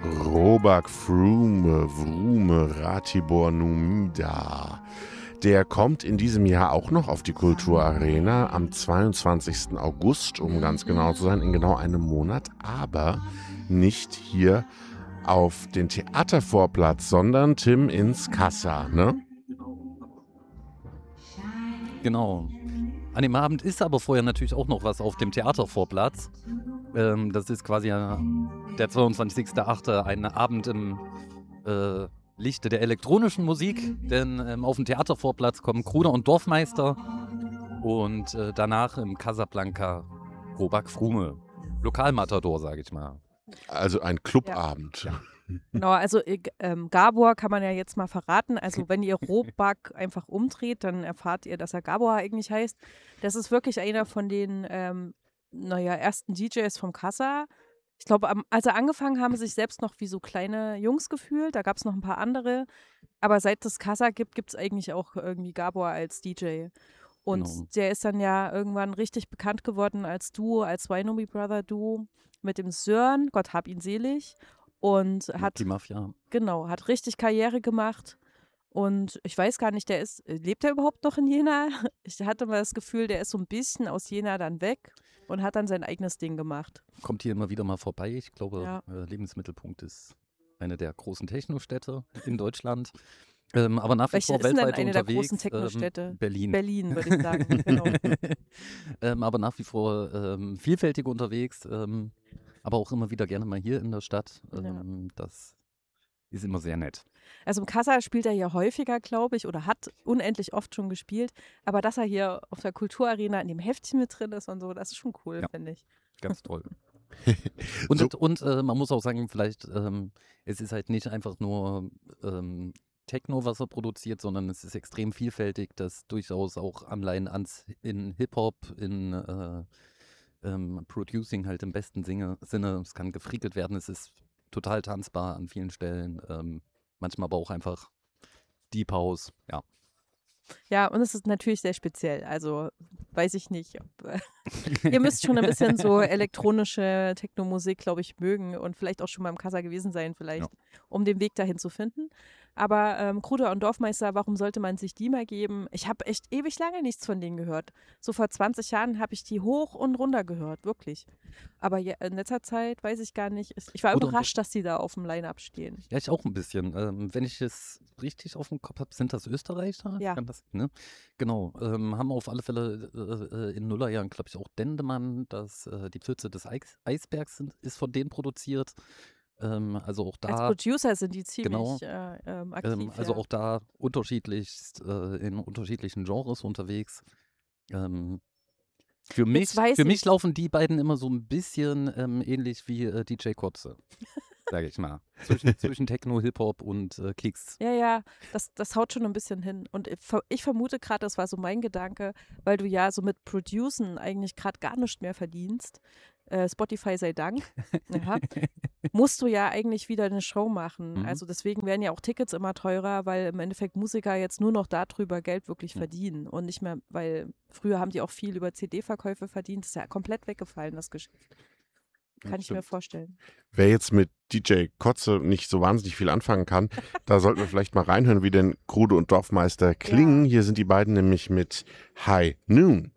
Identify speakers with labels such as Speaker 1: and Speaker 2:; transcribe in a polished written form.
Speaker 1: Robak Vrume Ratibor Numida. Der kommt in diesem Jahr auch noch auf die Kulturarena am 22. August, um ganz genau zu sein, in genau einem Monat, aber nicht hier auf den Theatervorplatz, sondern Tim ins Kassa, ne?
Speaker 2: Genau. An dem Abend ist aber vorher natürlich auch noch was auf dem Theatervorplatz. Das ist quasi der 22.08. ein Abend im Lichte der elektronischen Musik, denn auf dem Theatervorplatz kommen Kruder und Dorfmeister und danach im Casablanca Robak Vrume. Lokalmatador, sage ich mal.
Speaker 1: Also ein Clubabend.
Speaker 3: Ja. Genau, also Gabor kann man ja jetzt mal verraten. Also wenn ihr Robak einfach umdreht, dann erfahrt ihr, dass er Gabor eigentlich heißt. Das ist wirklich einer von den ersten DJs vom Kassa. Ich glaube, als er angefangen haben, sich selbst noch wie so kleine Jungs gefühlt. Da gab es noch ein paar andere. Aber seit es Kassa gibt es eigentlich auch irgendwie Gabor als DJ. Und
Speaker 2: Genau.
Speaker 3: der ist dann ja irgendwann richtig bekannt geworden als Duo, als Weinumi Brother Duo mit dem Sören, Gott hab ihn selig. Und hat,
Speaker 2: die Mafia.
Speaker 3: Genau, hat richtig Karriere gemacht. Und ich weiß gar nicht, lebt er überhaupt noch in Jena? Ich hatte mal das Gefühl, der ist so ein bisschen aus Jena dann weg und hat dann sein eigenes Ding gemacht.
Speaker 2: Kommt hier immer wieder mal vorbei. Ich glaube,
Speaker 3: Ja.
Speaker 2: Lebensmittelpunkt ist eine der großen Technostädte in Deutschland. Aber nach wie
Speaker 3: Welche
Speaker 2: vor
Speaker 3: ist denn
Speaker 2: weltweit
Speaker 3: eine der
Speaker 2: unterwegs.
Speaker 3: großen Technostädte?
Speaker 2: Berlin.
Speaker 3: Berlin, würde ich sagen. Genau.
Speaker 2: Aber nach wie vor vielfältig unterwegs. Aber auch immer wieder gerne mal hier in der Stadt.
Speaker 3: Ja.
Speaker 2: Das ist immer sehr nett.
Speaker 3: Also im Kassa spielt er hier häufiger, glaube ich, oder hat unendlich oft schon gespielt. Aber dass er hier auf der Kulturarena in dem Heftchen mit drin ist und so, das ist schon cool,
Speaker 2: Ja.
Speaker 3: finde ich.
Speaker 2: Ganz toll. Und man muss auch sagen, vielleicht, es ist halt nicht einfach nur Techno, was er produziert, sondern es ist extrem vielfältig, das durchaus auch Anleihen in Hip-Hop, in Producing halt im besten Sinne. Es kann gefrickelt werden, es ist total tanzbar an vielen Stellen, manchmal aber auch einfach Deep House, ja.
Speaker 3: Ja, und es ist natürlich sehr speziell. Also weiß ich nicht, ihr müsst schon ein bisschen so elektronische Techno-Musik, glaube ich, mögen und vielleicht auch schon mal im Kassa gewesen sein, vielleicht, um den Weg dahin zu finden. Aber Kruder und Dorfmeister, warum sollte man sich die mal geben? Ich habe echt ewig lange nichts von denen gehört. So vor 20 Jahren habe ich die hoch und runter gehört, wirklich. Aber in letzter Zeit weiß ich gar nicht. Ich war überrascht, dass die da auf dem Line-Up stehen.
Speaker 2: Ja, ich auch ein bisschen. Wenn ich es richtig auf dem Kopf habe, sind das Österreicher?
Speaker 3: Ja.
Speaker 2: Ne? Genau. Haben auf alle Fälle in Nullerjahren, glaube ich, auch Dendemann, die Pfütze des Eisbergs ist von denen produziert. Also auch da.
Speaker 3: Als Producer sind die ziemlich
Speaker 2: genau,
Speaker 3: aktiv.
Speaker 2: also auch da in unterschiedlichen Genres unterwegs. Für mich laufen die beiden immer so ein bisschen ähnlich wie DJ Kotze, sage ich mal. Zwischen Techno, Hip-Hop und Kicks.
Speaker 3: Ja, das haut schon ein bisschen hin. Und ich vermute gerade, das war so mein Gedanke, weil du ja so mit Producen eigentlich gerade gar nichts mehr verdienst. Spotify sei Dank. Aha. Musst du ja eigentlich wieder eine Show machen. Also deswegen werden ja auch Tickets immer teurer, weil im Endeffekt Musiker jetzt nur noch darüber Geld wirklich verdienen und nicht mehr, weil früher haben die auch viel über CD-Verkäufe verdient. Das ist ja komplett weggefallen, das Geschäft. Kann ich mir vorstellen.
Speaker 1: Wer jetzt mit DJ Kotze nicht so wahnsinnig viel anfangen kann, da sollten wir vielleicht mal reinhören, wie denn Krude und Dorfmeister klingen.
Speaker 3: Ja.
Speaker 1: Hier sind die beiden nämlich mit High Noon.